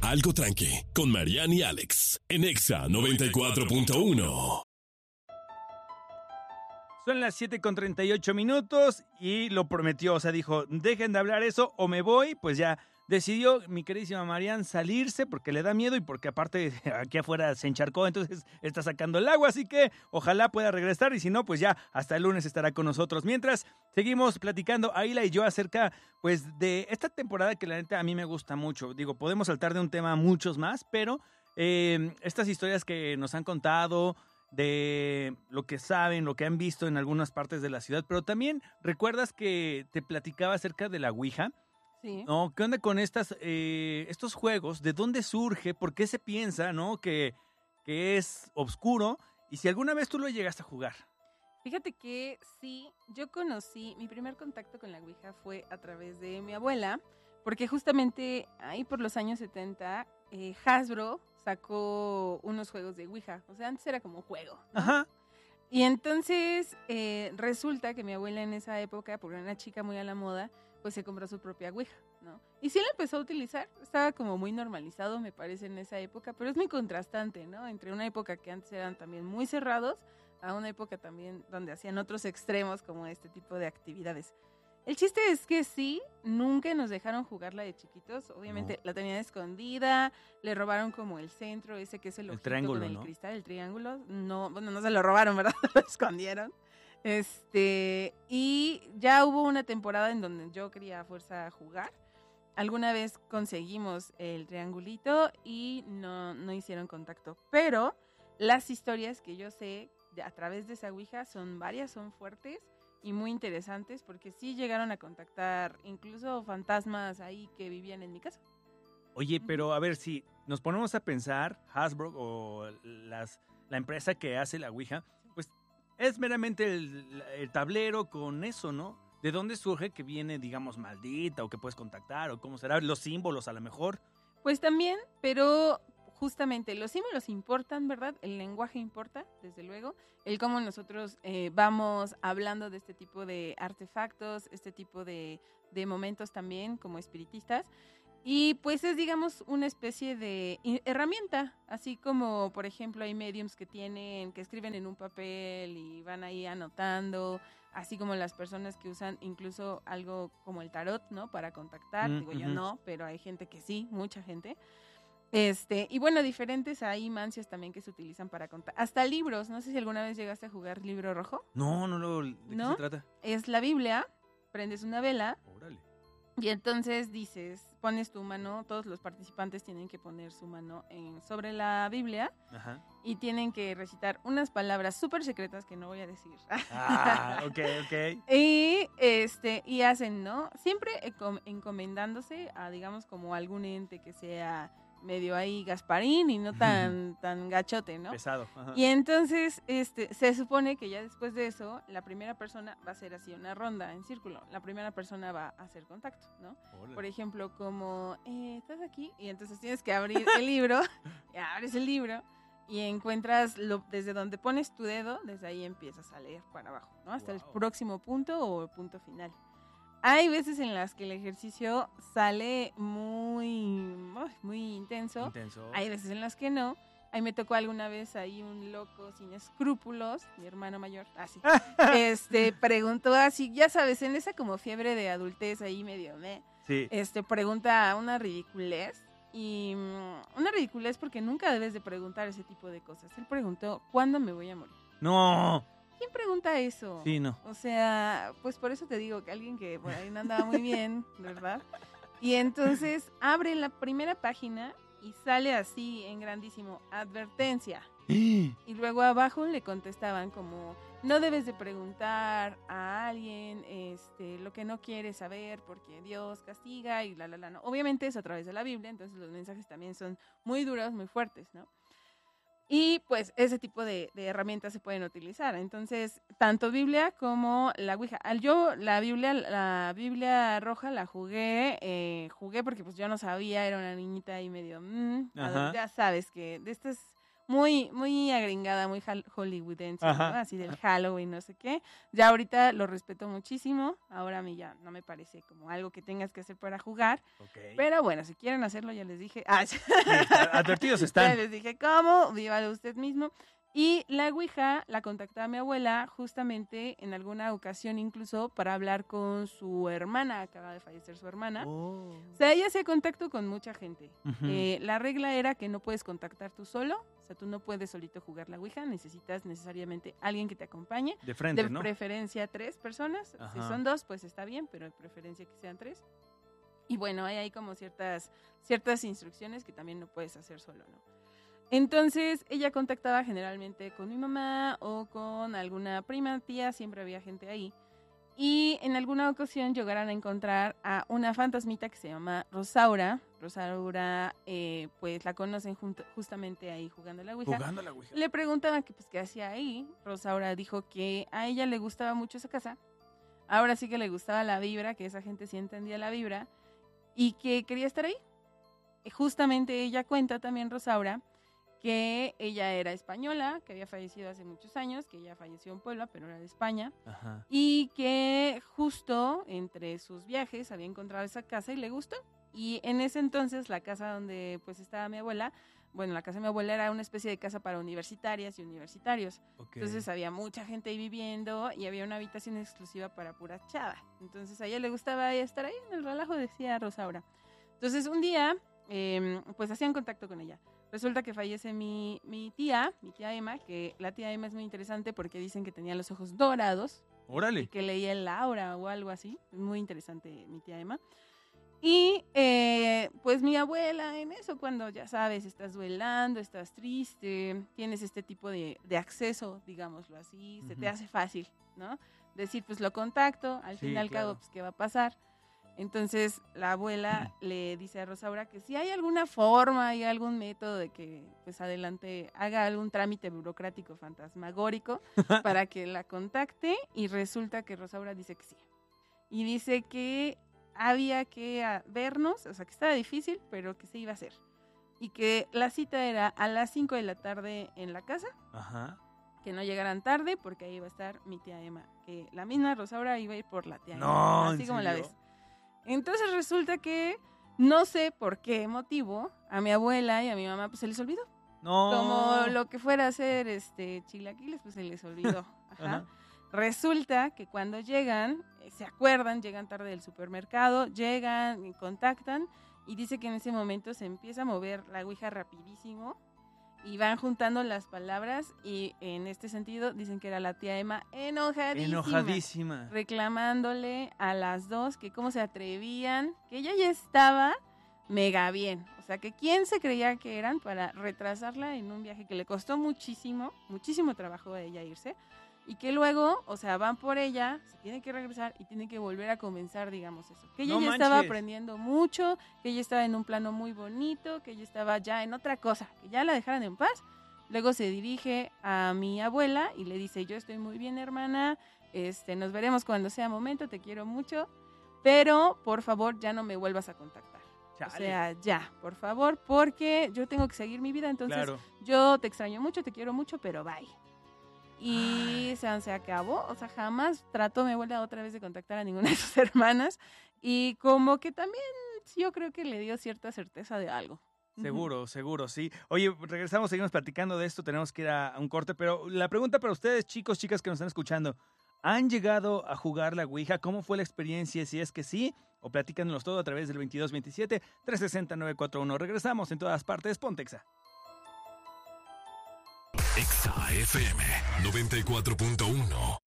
Algo Tranqui, con Marian y Alex, en Exa 94.1. Son las 7:38 y lo prometió, o sea, dijo, dejen de hablar eso o me voy, pues ya decidió mi queridísima Marian salirse porque le da miedo y porque aparte aquí afuera se encharcó, entonces está sacando el agua, así que ojalá pueda regresar y si no, pues ya hasta el lunes estará con nosotros. Mientras, seguimos platicando Aila y yo acerca, pues, de esta temporada que la neta a mí me gusta mucho. Digo, podemos saltar de un tema a muchos más, pero estas historias que nos han contado de lo que saben, lo que han visto en algunas partes de la ciudad, pero también recuerdas que te platicaba acerca de la Ouija. Sí. No, ¿qué onda con estos juegos? ¿De dónde surge? ¿Por qué se piensa, no, que es oscuro? Y si alguna vez tú lo llegaste a jugar. Fíjate que sí, yo conocí, mi primer contacto con la Ouija fue a través de mi abuela, porque justamente ahí por los años 70, Hasbro sacó unos juegos de Ouija, o sea, antes era como juego, ¿no? Ajá. Y entonces resulta que mi abuela en esa época, porque era una chica muy a la moda, pues se compró su propia Ouija, ¿no? Y sí la empezó a utilizar, estaba como muy normalizado, me parece, en esa época, pero es muy contrastante, ¿no? Entre una época que antes eran también muy cerrados, a una época también donde hacían otros extremos como este tipo de actividades. El chiste es que sí, nunca nos dejaron jugarla de chiquitos, obviamente No. la tenían escondida, le robaron como el centro, ese que es el ojito triángulo, con el ¿no? cristal, el triángulo, no, bueno, no se lo robaron, ¿verdad? Lo escondieron. Y ya hubo una temporada en donde yo quería a fuerza jugar. Alguna vez conseguimos el triangulito y no hicieron contacto, pero las historias que yo sé a través de esa Ouija son varias, son fuertes y muy interesantes porque sí llegaron a contactar incluso fantasmas ahí que vivían en mi casa. Oye, pero a ver, si nos ponemos a pensar, Hasbro o la empresa que hace la Ouija, pues es meramente el tablero con eso, ¿no? ¿De dónde surge que viene, digamos, maldita o que puedes contactar o cómo será? Los símbolos a lo mejor. Pues también, pero justamente los símbolos importan, ¿verdad? El lenguaje importa, desde luego. El cómo nosotros vamos hablando de este tipo de artefactos, este tipo de momentos también como espiritistas. Y pues es, digamos, una especie de herramienta, así como, por ejemplo, hay mediums que escriben en un papel y van ahí anotando, así como las personas que usan incluso algo como el tarot, ¿no? Para contactar, digo yo no, pero hay gente que sí, mucha gente. Y bueno, diferentes hay mancias también que se utilizan para contar. Hasta libros, no sé si alguna vez llegaste a jugar Libro Rojo. No, ¿de qué ¿No? se trata? Es la Biblia, prendes una vela. Órale. Y entonces pones tu mano, todos los participantes tienen que poner su mano sobre la Biblia. Ajá. Y tienen que recitar unas palabras súper secretas que no voy a decir. Ah, ok. Y hacen, ¿no? Siempre encomendándose a, digamos, como algún ente que sea medio ahí Gasparín y no tan gachote, ¿no? Pesado. Ajá. Y entonces, se supone que ya después de eso, la primera persona va a hacer así una ronda en círculo. La primera persona va a hacer contacto, ¿no? Órale. Por ejemplo, como, ¿estás aquí? Y entonces tienes que abrir el libro, y abres el libro y encuentras desde donde pones tu dedo, desde ahí empiezas a leer para abajo, ¿no? Hasta el próximo punto o el punto final. Hay veces en las que el ejercicio sale muy intenso. Hay veces en las que no. Ahí me tocó alguna vez ahí un loco sin escrúpulos, mi hermano mayor, así. Preguntó así, ya sabes, en esa como fiebre de adultez ahí medio, Sí. Pregunta una ridiculez. Y una ridiculez porque nunca debes de preguntar ese tipo de cosas. Él preguntó, ¿cuándo me voy a morir? No. ¿Quién pregunta eso? Sí, no. O sea, pues por eso te digo que alguien que por ahí no andaba muy bien, ¿verdad? Y entonces abre la primera página y sale así en grandísimo, advertencia. Y luego abajo le contestaban como, no debes de preguntar a alguien lo que no quieres saber porque Dios castiga y ¿no? Obviamente es a través de la Biblia, entonces los mensajes también son muy duros, muy fuertes, ¿no? Y pues ese tipo de herramientas se pueden utilizar. Entonces, tanto Biblia como la Ouija. Yo la Biblia roja la jugué porque pues yo no sabía, era una niñita ahí medio, ya sabes que de estas muy, muy agringada, muy hollywoodense, ¿no? Ajá. Así del Halloween, no sé qué. Ya ahorita lo respeto muchísimo. Ahora a mí ya no me parece como algo que tengas que hacer para jugar. Okay. Pero bueno, si quieren hacerlo, ya les dije. Sí, advertidos Ya están. les dije cómo, vívalo usted mismo. Y la Ouija la contactaba a mi abuela justamente en alguna ocasión incluso para hablar con su hermana, acaba de fallecer su hermana. Oh. O sea, ella hacía contacto con mucha gente. Ujú. La regla era que no puedes contactar tú solo, o sea, tú no puedes solito jugar la Ouija, necesitas necesariamente alguien que te acompañe. De frente, De ¿no? preferencia 3 personas, si Ajá. son 2 pues está bien, pero de preferencia que sean 3. Y bueno, hay como ciertas instrucciones que también no puedes hacer solo, ¿no? Entonces, ella contactaba generalmente con mi mamá o con alguna prima, tía, siempre había gente ahí. Y en alguna ocasión llegaron a encontrar a una fantasmita que se llama Rosaura. Rosaura, pues la conocen justamente ahí jugando a la Ouija. Jugando a la Ouija. Le preguntaban que, pues, qué hacía ahí. Rosaura dijo que a ella le gustaba mucho esa casa. Ahora sí que le gustaba la vibra, que esa gente sí entendía la vibra. Y que quería estar ahí. Y justamente ella cuenta también, Rosaura, que ella era española, que había fallecido hace muchos años, que ella falleció en Puebla, pero era de España, Ajá. y que justo entre sus viajes había encontrado esa casa y le gustó. Y en ese entonces la casa donde pues estaba mi abuela, bueno, la casa de mi abuela era una especie de casa para universitarias y universitarios. Okay. Entonces había mucha gente ahí viviendo y había una habitación exclusiva para pura chava. Entonces a ella le gustaba estar ahí en el relajo, decía Rosaura. Entonces un día, pues hacían contacto con ella. Resulta que fallece mi tía Emma, que la tía Emma es muy interesante porque dicen que tenía los ojos dorados. Y Órale. que leía el aura o algo así. Es muy interesante mi tía Emma. Y pues mi abuela en eso, cuando ya sabes, estás duelando, estás triste, tienes este tipo de acceso, digámoslo así, se te hace fácil, ¿no? Decir, pues lo contacto, al fin y al cabo, pues qué va a pasar. Entonces la abuela le dice a Rosaura que si hay alguna forma, hay algún método de que pues adelante haga algún trámite burocrático fantasmagórico para que la contacte, y resulta que Rosaura dice que sí. Y dice que había que vernos, o sea que estaba difícil, pero que se iba a hacer. Y que la cita era a las 5 de la tarde en la casa. Ajá. Que no llegaran tarde porque ahí iba a estar mi tía Emma. Que la misma Rosaura iba a ir por la tía No, Emma. ¿en Así como la serio? ves. Entonces resulta que no sé por qué motivo a mi abuela y a mi mamá pues se les olvidó. No. Como lo que fuera a hacer chilaquiles, pues se les olvidó. Ajá. Ajá. Resulta que cuando llegan, se acuerdan, llegan tarde del supermercado, llegan, contactan, y dice que en ese momento se empieza a mover la Ouija rapidísimo y van juntando las palabras, y en este sentido dicen que era la tía Emma enojadísima. Reclamándole a las dos que cómo se atrevían, que ella ya estaba mega bien. O sea, que quién se creía que eran para retrasarla en un viaje que le costó muchísimo, muchísimo trabajo a ella irse. Y que luego, o sea, van por ella, se tiene que regresar y tiene que volver a comenzar, digamos eso. Que ella No ya estaba manches. aprendiendo mucho, que ella estaba en un plano muy bonito, que ella estaba ya en otra cosa, que ya la dejaran en paz. Luego se dirige a mi abuela y le dice, yo estoy muy bien, hermana, nos veremos cuando sea momento, te quiero mucho, pero por favor ya no me vuelvas a contactar. Chale. O sea, ya, por favor, porque yo tengo que seguir mi vida, entonces Claro. yo te extraño mucho, te quiero mucho, pero bye. Y se acabó, o sea, jamás trató mi abuela otra vez de contactar a ninguna de sus hermanas, y como que también yo creo que le dio cierta certeza de algo. Seguro, seguro, sí. Oye, regresamos, seguimos platicando de esto, tenemos que ir a un corte, pero la pregunta para ustedes, chicos, chicas que nos están escuchando, ¿han llegado a jugar la Ouija? ¿Cómo fue la experiencia? Si es que sí, o platícanos todo a través del 2227-360-941. Regresamos en todas partes, ponte Exa. Exa FM 94.1.